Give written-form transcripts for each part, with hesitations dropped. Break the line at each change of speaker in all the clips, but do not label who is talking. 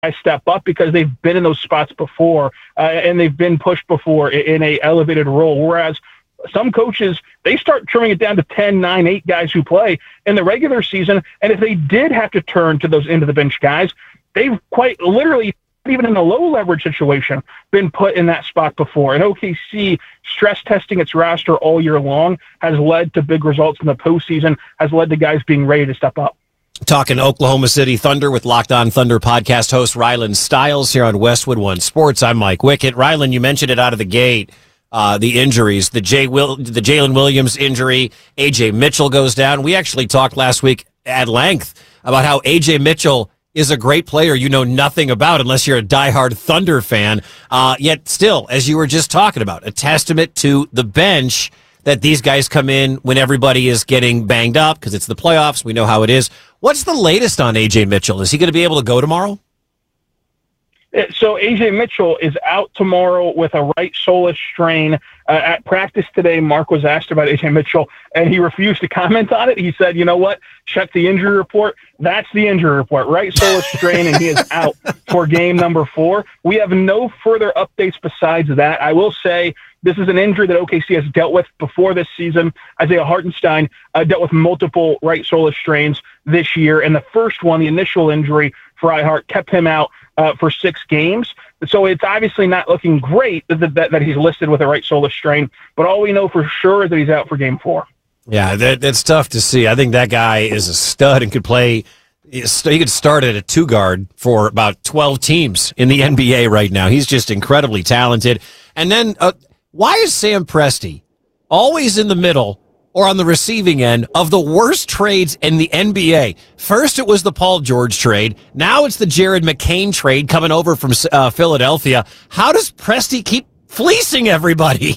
step up because they've been in those spots before and they've been pushed before in a elevated role. Whereas some coaches, they start trimming it down to 10, 9, 8 guys who play in the regular season. And if they did have to turn to those into the bench guys, they've quite literally, even in a low leverage situation, been put in that spot before. And OKC stress testing its roster all year long has led to big results in the postseason, has led to guys being ready to step up.
Talking Oklahoma City Thunder with Locked On Thunder podcast host Rylan Stiles here on Westwood One Sports. I'm Mike Wickett. Rylan, you mentioned it out of the gate, the injuries, the Jalen Williams injury, A.J. Mitchell goes down. We actually talked last week at length about how A.J. Mitchell is a great player you know nothing about unless you're a diehard Thunder fan. Yet still, as you were just talking about, a testament to the bench that these guys come in when everybody is getting banged up because it's the playoffs. We know how it is. What's the latest on A.J. Mitchell? Is he going to be able to go tomorrow?
So A.J. Mitchell is out tomorrow with a right soleus strain. At practice today, Mark was asked about A.J. Mitchell, and he refused to comment on it. He said, you know what, check the injury report. That's the injury report, right soleus strain, and he is out for game number 4. We have no further updates besides that. I will say this is an injury that OKC has dealt with before this season. Isaiah Hartenstein dealt with multiple right soleus strains this year, and the first one, the initial injury for Hart, kept him out for 6 games. So it's obviously not looking great that he's listed with a right soleus strain, but all we know for sure is that he's out for game 4.
Yeah, that's tough to see. I think that guy is a stud and could play. He could start at a 2 guard for about 12 teams in the NBA right now. He's just incredibly talented. And then why is Sam Presti always in the middle or on the receiving end of the worst trades in the NBA? First, it was the Paul George trade. Now it's the Jared McCain trade coming over from Philadelphia. How does Presti keep fleecing everybody?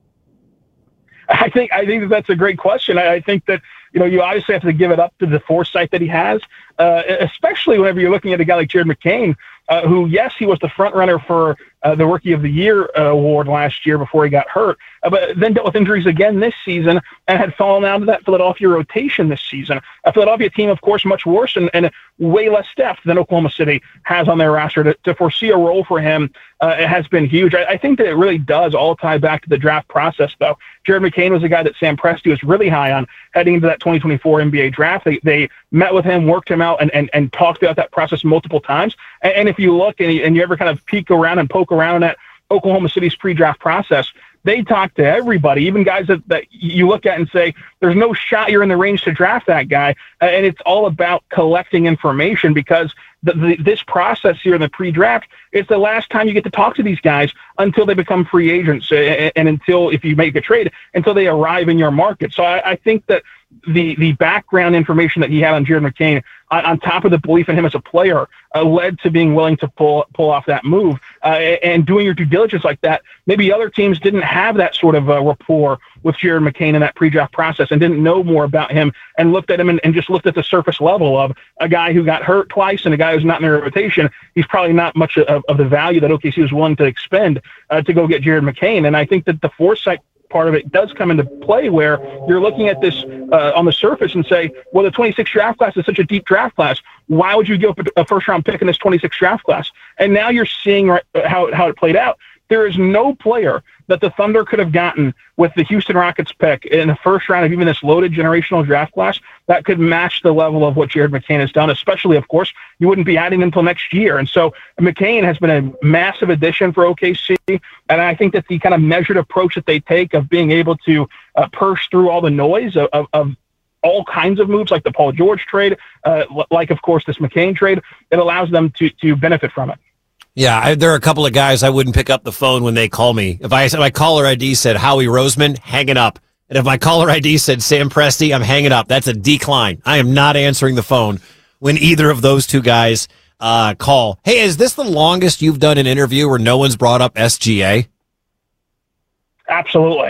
I think that's a great question. I think that, you obviously have to give it up to the foresight that he has, especially whenever you're looking at a guy like Jared McCain, who, yes, he was the front runner for the Rookie of the Year award last year before he got hurt, but then dealt with injuries again this season and had fallen out of that Philadelphia rotation this season. A Philadelphia team, of course, much worse and way less depth than Oklahoma City has on their roster. To foresee a role for him, it has been huge. I think that it really does all tie back to the draft process, though. Jared McCain was a guy that Sam Presti was really high on heading into that 2024 NBA draft. They met with him, worked him out, and talked about that process multiple times. And if you look and you ever kind of peek around and poke around at Oklahoma City's pre-draft process, they talk to everybody, even guys that you look at and say, there's no shot you're in the range to draft that guy. And it's all about collecting information because this process here in the pre-draft, it's the last time you get to talk to these guys until they become free agents and until, if you make a trade, until they arrive in your market. So I think that the background information that he had on Jared McCain, on top of the belief in him as a player, led to being willing to pull off that move and doing your due diligence like that. Maybe other teams didn't have that sort of rapport with Jared McCain in that pre-draft process and didn't know more about him and looked at him and just looked at the surface level of a guy who got hurt twice and a guy who's not in their rotation. He's probably not much of the value that OKC was willing to expend to go get Jared McCain. And I think that the foresight part of it does come into play where you're looking at this on the surface and say, well, the 26th draft class is such a deep draft class. Why would you give up a first-round pick in this 26th draft class? And now you're seeing how it played out. There is no player that the Thunder could have gotten with the Houston Rockets pick in the first round of even this loaded generational draft class that could match the level of what Jared McCain has done, especially, of course, you wouldn't be adding until next year. And so McCain has been a massive addition for OKC, and I think that the kind of measured approach that they take of being able to purse through all the noise of all kinds of moves like the Paul George trade, like, of course, this McCain trade, it allows them to benefit from it.
Yeah, there are a couple of guys I wouldn't pick up the phone when they call me. If I said my caller ID said Howie Roseman, hanging up. And if my caller ID said Sam Presti, I'm hanging up. That's a decline. I am not answering the phone when either of those two guys call. Hey, is this the longest you've done an interview where no one's brought up SGA?
Absolutely.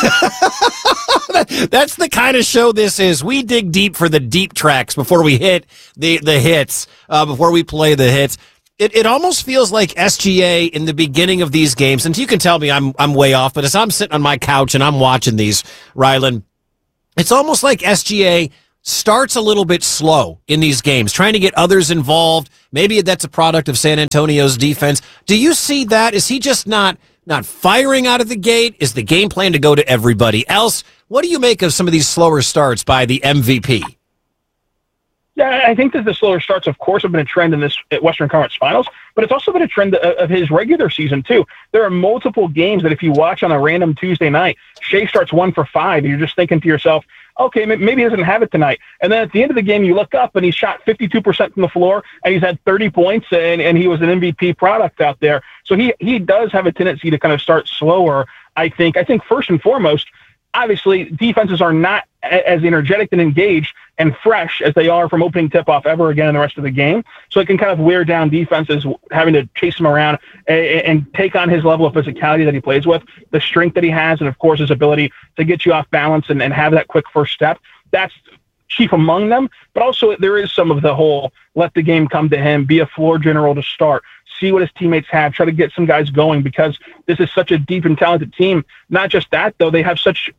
That's the kind of show this is. We dig deep for the deep tracks before we hit the hits, before we play the hits. It almost feels like SGA in the beginning of these games, and you can tell me I'm way off, but as I'm sitting on my couch and I'm watching these, Rylan, it's almost like SGA starts a little bit slow in these games, trying to get others involved. Maybe that's a product of San Antonio's defense. Do you see that? Is he just not firing out of the gate? Is the game plan to go to everybody else? What do you make of some of these slower starts by the MVP?
Yeah, I think that the slower starts, of course, have been a trend in this Western Conference Finals, but it's also been a trend of his regular season, too. There are multiple games that if you watch on a random Tuesday night, Shea starts 1 for 5, and you're just thinking to yourself, okay, maybe he doesn't have it tonight. And then at the end of the game, you look up, and he's shot 52% from the floor, and he's had 30 points, and he was an MVP product out there. So he does have a tendency to kind of start slower, I think. I think first and foremost, obviously, defenses are not as energetic and engaged and fresh as they are from opening tip-off ever again in the rest of the game. So it can kind of wear down defenses having to chase him around and take on his level of physicality that he plays with, the strength that he has, and, of course, his ability to get you off balance and have that quick first step. That's chief among them. But also there is some of the whole let the game come to him, be a floor general to start, see what his teammates have, try to get some guys going because this is such a deep and talented team. Not just that, though, they have such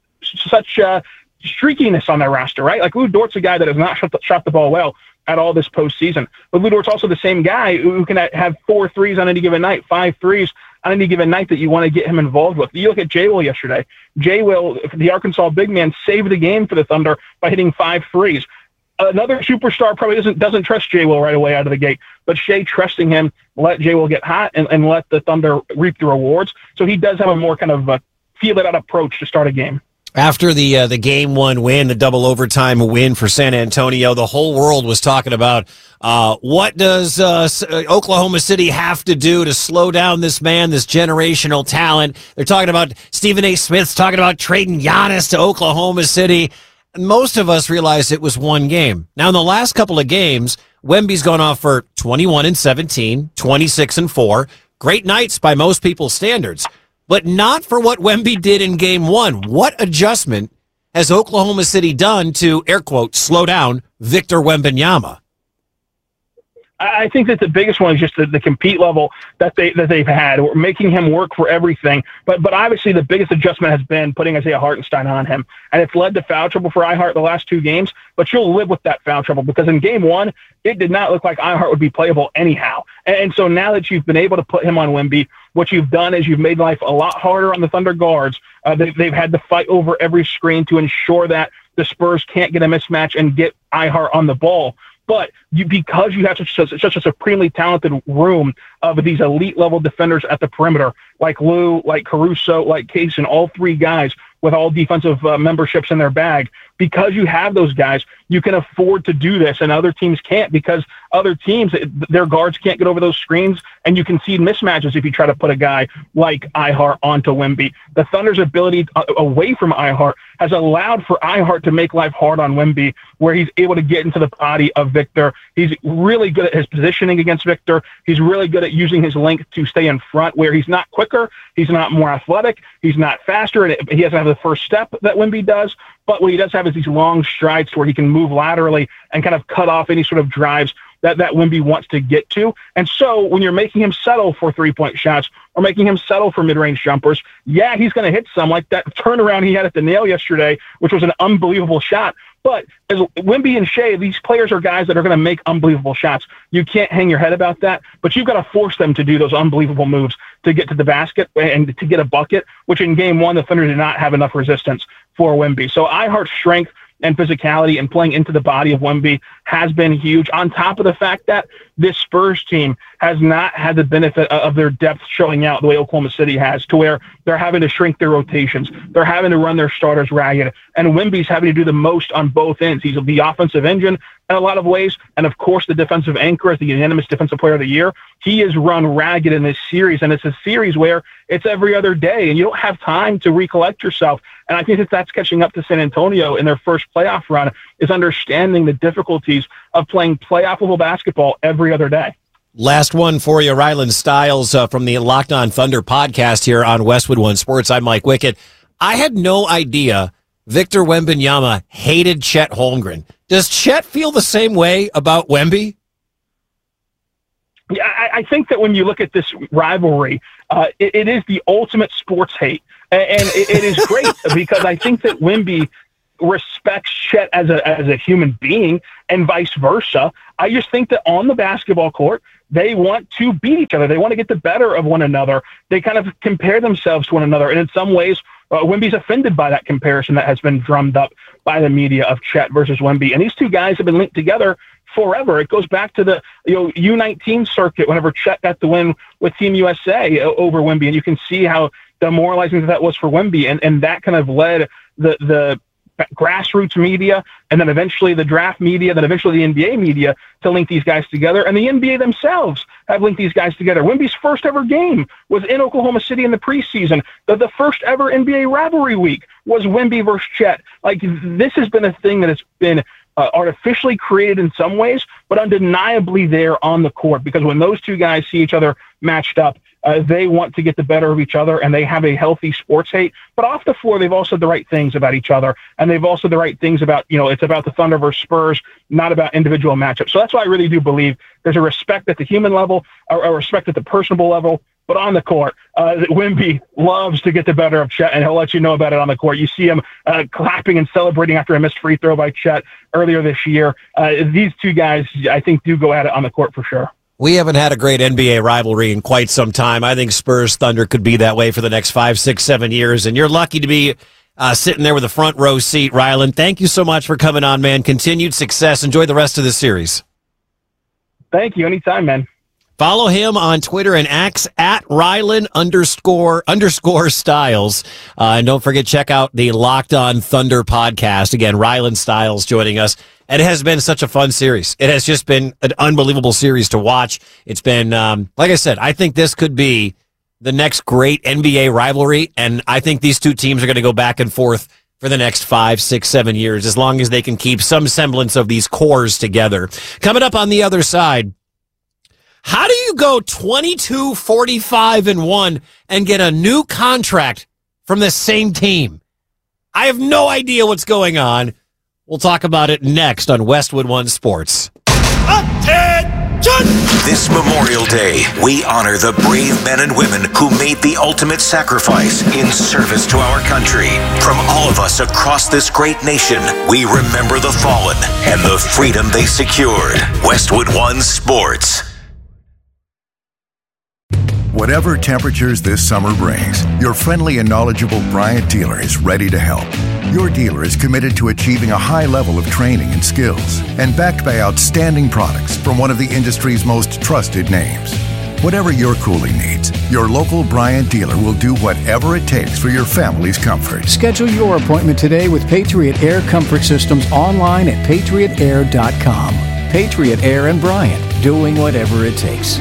streakiness on their roster, right? Like Lou Dort's a guy that has not shot the ball well at all this postseason. But Lou Dort's also the same guy who can have 4 threes on any given night, 5 threes on any given night that you want to get him involved with. You look at Jay Will yesterday. Jay Will, the Arkansas big man, saved the game for the Thunder by hitting 5 threes. Another superstar probably doesn't trust Jay Will right away out of the gate, but Shea trusting him, let Jay Will get hot and let the Thunder reap the rewards. So he does have a more kind of feel-it-out approach to start a game.
After the game 1 win, the double overtime win for San Antonio, the whole world was talking about what does Oklahoma City have to do to slow down this man, this generational talent. They're talking about Stephen A. Smith's talking about trading Giannis to Oklahoma City. Most of us realized it was one game. Now, in the last couple of games, Wemby's gone off for 21-17, 26-4. Great nights by most people's standards. But not for what Wemby did in game 1. What adjustment has Oklahoma City done to, air quote, slow down Victor Wembanyama?
I think that the biggest one is just the compete level that they've had, making him work for everything. But obviously the biggest adjustment has been putting Isaiah Hartenstein on him. And it's led to foul trouble for iHeart the last 2 games, but you'll live with that foul trouble because in game 1, it did not look like iHeart would be playable anyhow. And so now that you've been able to put him on Wemby, what you've done is you've made life a lot harder on the Thunder guards. They've had to fight over every screen to ensure that the Spurs can't get a mismatch and get iHeart on the ball. But because you have such a supremely talented room of these elite level defenders at the perimeter, like Lou, like Caruso, like Kaysen, all 3 guys with all defensive memberships in their bag, because you have those guys, you can afford to do this, and other teams can't because other teams, their guards can't get over those screens, and you concede mismatches if you try to put a guy like iHeart onto Wemby. The Thunder's ability away from iHeart has allowed for iHeart to make life hard on Wemby, where he's able to get into the body of Victor. He's really good at his positioning against Victor. He's really good at using his length to stay in front, where he's not quicker, he's not more athletic, he's not faster, and he doesn't have the first step that Wemby does. But what he does have is these long strides where he can move laterally and kind of cut off any sort of drives that Wemby wants to get to. And so when you're making him settle for 3-point shots or making him settle for mid-range jumpers, yeah, he's going to hit some, like that turnaround he had at the nail yesterday, which was an unbelievable shot. But as Wemby and Shea, these players are guys that are going to make unbelievable shots. You can't hang your head about that, but you've got to force them to do those unbelievable moves to get to the basket and to get a bucket, which in game 1, the Thunder did not have enough resistance for Wemby. So iHeart's strength and physicality and playing into the body of Wemby has been huge, on top of the fact that this Spurs team has not had the benefit of their depth showing out the way Oklahoma City has, to where they're having to shrink their rotations. They're having to run their starters ragged. And Wemby's having to do the most on both ends. He's the offensive engine in a lot of ways, and of course the defensive anchor as the unanimous defensive player of the year. He is run ragged in this series, and it's a series where it's every other day, and you don't have time to recollect yourself. And I think that that's catching up to San Antonio in their first playoff run, is understanding the difficulties of playing playoff-level basketball every other day.
Last one for you, Rylan Stiles from the Locked On Thunder podcast here on Westwood One Sports. I'm Mike Wickett. I had no idea Victor Wembanyama hated Chet Holmgren. Does Chet feel the same way about Wemby?
Yeah, I think that when you look at this rivalry, it is the ultimate sports hate. And it is great because I think that Wemby respects Chet as a human being and vice versa. I just think that on the basketball court, they want to beat each other. They want to get the better of one another. They kind of compare themselves to one another. And in some ways, Wemby's offended by that comparison that has been drummed up by the media of Chet versus Wemby. And these two guys have been linked together forever. It goes back to the U19 circuit whenever Chet got the win with Team USA over Wemby. And you can see how demoralizing that was for Wemby. And that kind of led the grassroots media, and then eventually the draft media, then eventually the NBA media to link these guys together. And the NBA themselves have linked these guys together. Wemby's first ever game was in Oklahoma City in the preseason. The first ever NBA rivalry week was Wemby versus Chet. Like, this has been a thing that has been artificially created in some ways, but undeniably there on the court, because when those two guys see each other matched up, they want to get the better of each other, and they have a healthy sports hate. But off the floor, they've also said the right things about each other, and they've also said the right things about, it's about the Thunder versus Spurs, not about individual matchups. So that's why I really do believe there's a respect at the human level, a respect at the personable level. But on the court, Wemby loves to get the better of Chet, and he'll let you know about it on the court. You see him clapping and celebrating after a missed free throw by Chet earlier this year. These two guys, I think, do go at it on the court for sure.
We haven't had a great NBA rivalry in quite some time. I think Spurs Thunder could be that way for the next 5, 6, 7 years. And you're lucky to be sitting there with a front row seat, Rylan. Thank you so much for coming on, man. Continued success. Enjoy the rest of the series.
Thank you. Anytime, man.
Follow him on Twitter and X at Rylan_Styles. And don't forget, check out the Locked On Thunder podcast. Again, Rylan Styles joining us. And it has been such a fun series. It has just been an unbelievable series to watch. It's been, like I said, I think this could be the next great NBA rivalry. And I think these two teams are going to go back and forth for the next 5, 6, 7 years, as long as they can keep some semblance of these cores together. Coming up on the other side, how do you go 22-45-1 and get a new contract from the same team? I have no idea what's going on. We'll talk about it next on Westwood One Sports.
Attention! This Memorial Day, we honor the brave men and women who made the ultimate sacrifice in service to our country. From all of us across this great nation, we remember the fallen and the freedom they secured. Westwood One Sports.
Whatever temperatures this summer brings, your friendly and knowledgeable Bryant dealer is ready to help. Your dealer is committed to achieving a high level of training and skills, and backed by outstanding products from one of the industry's most trusted names. Whatever your cooling needs, your local Bryant dealer will do whatever it takes for your family's comfort.
Schedule your appointment today with Patriot Air Comfort Systems online at patriotair.com. Patriot Air and Bryant, doing whatever it takes.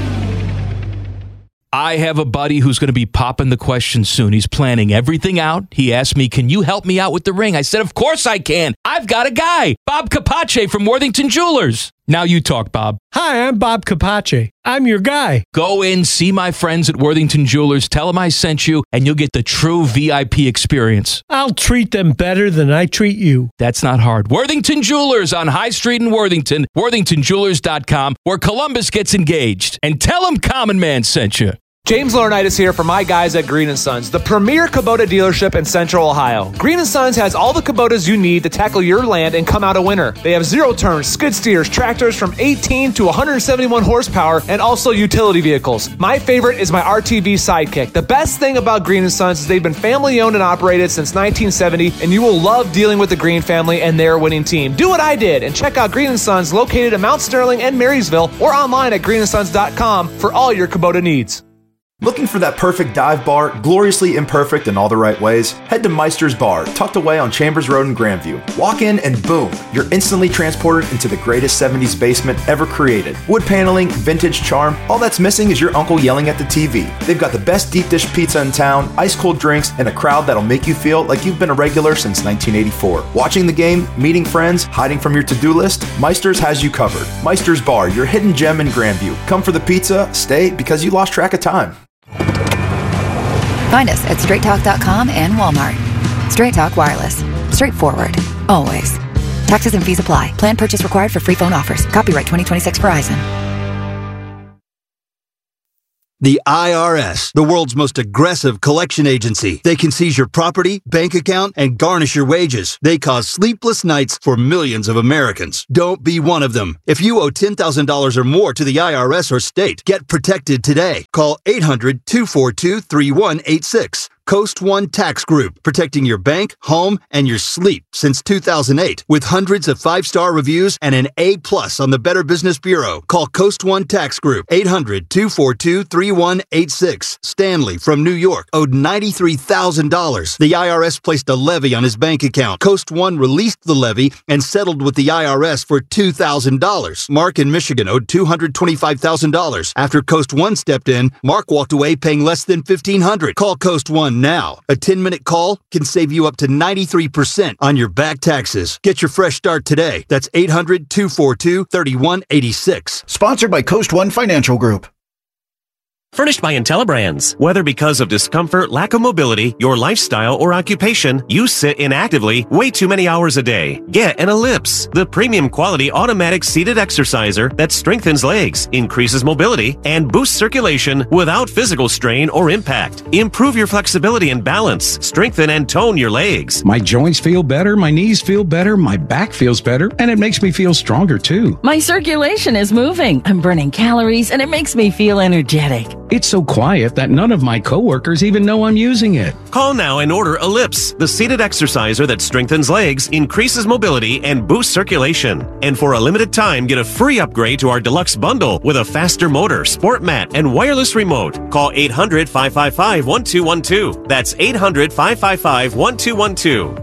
I have a buddy who's going to be popping the question soon. He's planning everything out. He asked me, can you help me out with the ring? I said, of course I can. I've got a guy, Bob Capace from Worthington Jewelers. Now you talk, Bob.
Hi, I'm Bob Capace. I'm your guy.
Go in, see my friends at Worthington Jewelers, tell them I sent you, and you'll get the true VIP experience.
I'll treat them better than I treat you.
That's not hard. Worthington Jewelers on High Street in Worthington, worthingtonjewelers.com, where Columbus gets engaged. And tell them Common Man sent you.
James Laurinaitis here for my guys at Green & Sons, the premier Kubota dealership in Central Ohio. Green & Sons has all the Kubotas you need to tackle your land and come out a winner. They have zero-turn skid steers, tractors from 18 to 171 horsepower, and also utility vehicles. My favorite is my RTV Sidekick. The best thing about Green & Sons is they've been family-owned and operated since 1970, and you will love dealing with the Green family and their winning team. Do what I did and check out Green & Sons located in Mount Sterling and Marysville, or online at greenandsons.com for all your Kubota needs.
Looking for that perfect dive bar, gloriously imperfect in all the right ways? Head to Meister's Bar, tucked away on Chambers Road in Grandview. Walk in and boom, you're instantly transported into the greatest 70s basement ever created. Wood paneling, vintage charm, all that's missing is your uncle yelling at the TV. They've got the best deep dish pizza in town, ice cold drinks, and a crowd that'll make you feel like you've been a regular since 1984. Watching the game, meeting friends, hiding from your to-do list, Meister's has you covered. Meister's Bar, your hidden gem in Grandview. Come for the pizza, stay because you lost track of time.
Find us at straighttalk.com and Walmart. Straight Talk Wireless. Straightforward. Always. Taxes and fees apply. Plan purchase required for free phone offers. Copyright 2026 Verizon.
The IRS, the world's most aggressive collection agency. They can seize your property, bank account, and garnish your wages. They cause sleepless nights for millions of Americans. Don't be one of them. If you owe $10,000 or more to the IRS or state, get protected today. Call 800-242-3186. Coast One Tax Group, protecting your bank, home, and your sleep since 2008. With hundreds of 5-star reviews and an A+ on the Better Business Bureau. Call Coast One Tax Group, 800-242-3186. Stanley from New York owed $93,000. The IRS placed a levy on his bank account. Coast One released the levy and settled with the IRS for $2,000. Mark in Michigan owed $225,000. After Coast One stepped in, Mark walked away paying less than $1,500. Call Coast One now. A 10-minute call can save you up to 93% on your back taxes. Get your fresh start today. That's 800-242-3186.
Sponsored by Coast One Financial Group.
Furnished by IntelliBrands. Whether because of discomfort, lack of mobility, your lifestyle, or occupation, you sit inactively way too many hours a day. Get an Ellipse, the premium quality automatic seated exerciser that strengthens legs, increases mobility, and boosts circulation without physical strain or impact. Improve your flexibility and balance. Strengthen and tone your legs.
My joints feel better, my knees feel better, my back feels better, and it makes me feel stronger too.
My circulation is moving. I'm burning calories, and it makes me feel energetic.
It's so quiet that none of my coworkers even know I'm using it.
Call now and order Ellipse, the seated exerciser that strengthens legs, increases mobility, and boosts circulation. And for a limited time, get a free upgrade to our deluxe bundle with a faster motor, sport mat, and wireless remote. Call 800-555-1212. That's 800-555-1212.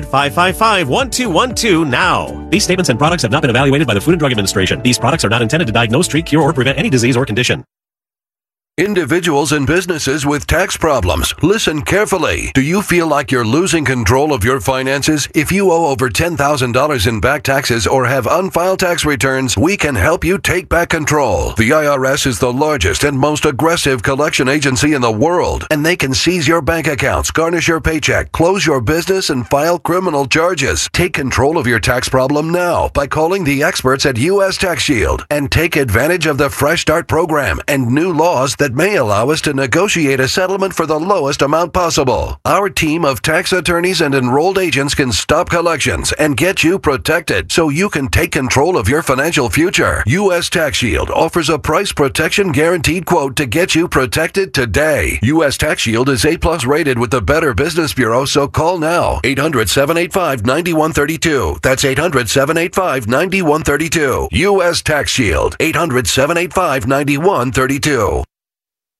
800-555-1212 now. These statements and products have not been evaluated by the Food and Drug Administration. These products are not intended to diagnose, treat, cure, or prevent any disease or condition.
Individuals and businesses with tax problems, listen carefully. Do you feel like you're losing control of your finances? If you owe over $10,000 in back taxes or have unfiled tax returns, we can help you take back control. The IRS is the largest and most aggressive collection agency in the world, and they can seize your bank accounts, garnish your paycheck, close your business, and file criminal charges. Take control of your tax problem now by calling the experts at U.S. Tax Shield and take advantage of the Fresh Start program and new laws that may allow us to negotiate a settlement for the lowest amount possible. Our team of tax attorneys and enrolled agents can stop collections and get you protected so you can take control of your financial future. U.S. Tax Shield offers a price protection guaranteed quote to get you protected today. U.S. Tax Shield is A+ rated with the Better Business Bureau, so call now. 800-785-9132. That's 800-785-9132. U.S. Tax Shield. 800-785-9132.